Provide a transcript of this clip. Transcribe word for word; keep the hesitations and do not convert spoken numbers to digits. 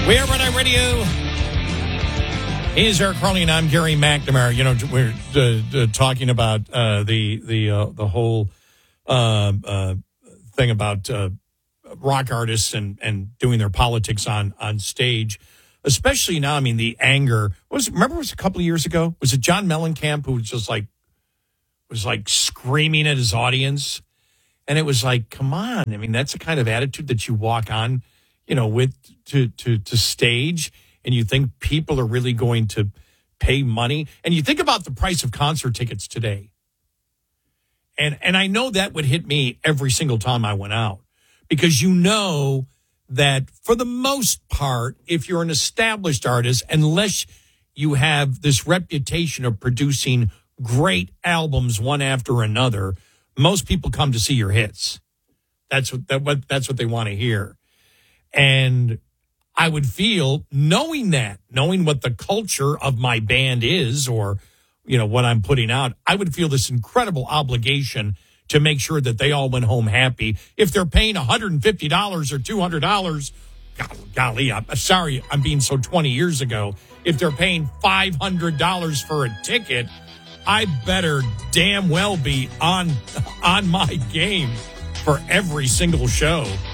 We are Red Eye Radio. He's Eric Crowley, and I'm Gary McNamara. You know, we're uh, uh, talking about uh, the the uh, the whole uh, uh, thing about uh, rock artists and, and doing their politics on on stage, especially now. I mean, the anger was. Remember, it was a couple of years ago. Was it John Mellencamp who was just like was like screaming at his audience, and it was like, come on! I mean, that's the kind of attitude that you walk on, you know, with to to to stage. And you think people are really going to pay money? And you think about the price of concert tickets today. And and I know that would hit me every single time I went out. Because you know that for the most part, if you're an established artist, unless you have this reputation of producing great albums one after another, most people come to see your hits. That's what, that, what, that's what they want to hear. And I would feel, knowing that, knowing what the culture of my band is, or, you know, what I'm putting out, I would feel this incredible obligation to make sure that they all went home happy. If they're paying one hundred fifty dollars or two hundred dollars, golly, I'm sorry, I'm being so twenty years ago. If they're paying five hundred dollars for a ticket, I better damn well be on, on my game for every single show.